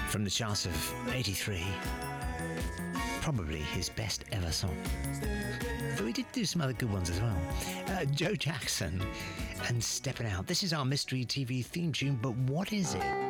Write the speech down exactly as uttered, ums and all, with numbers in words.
from the charts of eighty-three. Probably his best ever song. Though he did do some other good ones as well. Uh, Joe Jackson and Steppin' Out. This is our Mystery T V theme tune, but what is it?